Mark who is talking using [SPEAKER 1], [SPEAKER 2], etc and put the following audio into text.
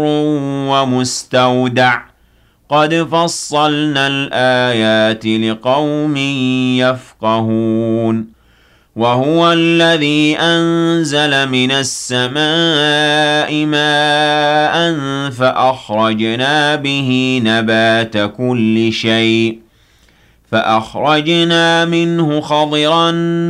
[SPEAKER 1] ومستودع قد فصلنا الآيات لقوم يفقهون وهو الذي أنزل من السماء ماء فأخرجنا به نبات كل شيء فأخرجنا منه خضرا